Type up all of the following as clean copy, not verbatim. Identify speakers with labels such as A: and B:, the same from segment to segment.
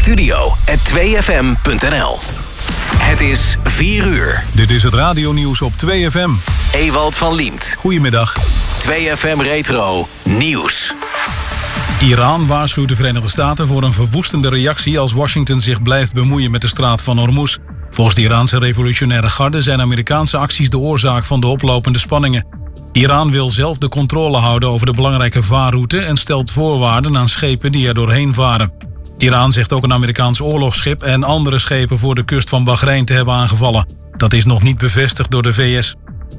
A: studio@2fm.nl. Het is 4 uur.
B: Dit is het radionieuws op 2FM.
A: Ewald van Liemt.
B: Goedemiddag.
A: 2FM Retro Nieuws.
B: Iran waarschuwt de Verenigde Staten voor een verwoestende reactie als Washington zich blijft bemoeien met de straat van Hormuz. Volgens de Iraanse revolutionaire garde zijn Amerikaanse acties de oorzaak van de oplopende spanningen. Iran wil zelf de controle houden over de belangrijke vaarroute en stelt voorwaarden aan schepen die er doorheen varen. Iran zegt ook een Amerikaans oorlogsschip en andere schepen voor de kust van Bahrein te hebben aangevallen. Dat is nog niet bevestigd door de VS.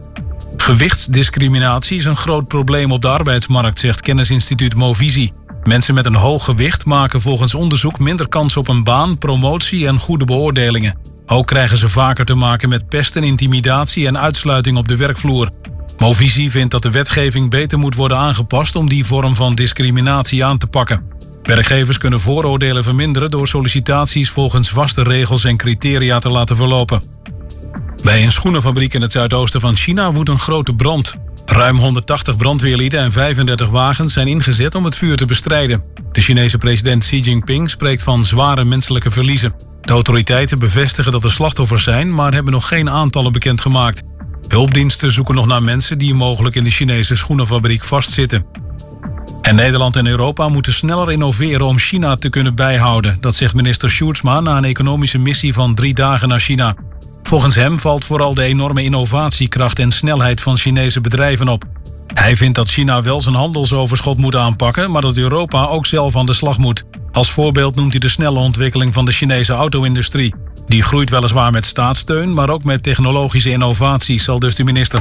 B: Gewichtsdiscriminatie is een groot probleem op de arbeidsmarkt, zegt kennisinstituut Movisie. Mensen met een hoog gewicht maken volgens onderzoek minder kans op een baan, promotie en goede beoordelingen. Ook krijgen ze vaker te maken met pest en intimidatie en uitsluiting op de werkvloer. Movisie vindt dat de wetgeving beter moet worden aangepast om die vorm van discriminatie aan te pakken. Werkgevers kunnen vooroordelen verminderen door sollicitaties volgens vaste regels en criteria te laten verlopen. Bij een schoenenfabriek in het zuidoosten van China woedt een grote brand. Ruim 180 brandweerlieden en 35 wagens zijn ingezet om het vuur te bestrijden. De Chinese president Xi Jinping spreekt van zware menselijke verliezen. De autoriteiten bevestigen dat er slachtoffers zijn, maar hebben nog geen aantallen bekendgemaakt. Hulpdiensten zoeken nog naar mensen die mogelijk in de Chinese schoenenfabriek vastzitten. En Nederland en Europa moeten sneller innoveren om China te kunnen bijhouden. Dat zegt minister Sjoerdsma na een economische missie van 3 dagen naar China. Volgens hem valt vooral de enorme innovatiekracht en snelheid van Chinese bedrijven op. Hij vindt dat China wel zijn handelsoverschot moet aanpakken, maar dat Europa ook zelf aan de slag moet. Als voorbeeld noemt hij de snelle ontwikkeling van de Chinese auto-industrie. Die groeit weliswaar met staatssteun, maar ook met technologische innovaties, zal dus de minister.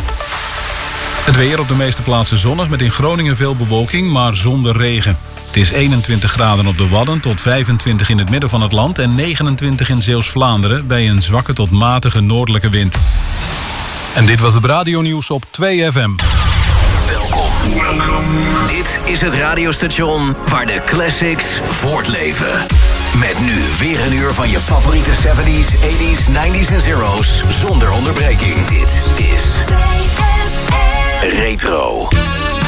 B: Het weer op de meeste plaatsen zonnig, met in Groningen veel bewolking, maar zonder regen. Het is 21 graden op de Wadden tot 25 in het midden van het land en 29 in Zeeuws-Vlaanderen bij een zwakke tot matige noordelijke wind. En dit was het radionieuws op 2FM.
A: Welkom. Dit is het radiostation waar de classics voortleven. Met nu weer een uur van je favoriete 70s, 80s, 90s en zeros zonder onderbreking. Dit is 2FM Retro.